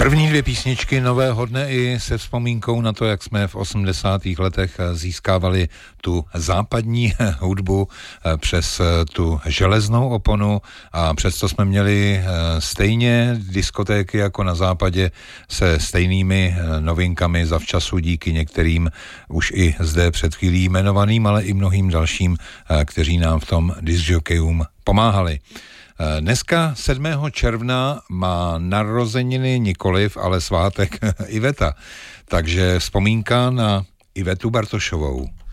První dvě písničky Nového dne i se vzpomínkou na to, jak jsme v 80. letech získávali tu západní hudbu přes tu železnou oponu a přesto jsme měli stejně diskotéky jako na západě se stejnými novinkami zavčasu díky některým už i zde před chvílí jmenovaným, ale i mnohým dalším, kteří nám v tom discjockeyům pomáhali. Dneska 7. června má narozeniny nikoliv, ale svátek Iveta. Takže vzpomínka na Ivetu Bartošovou.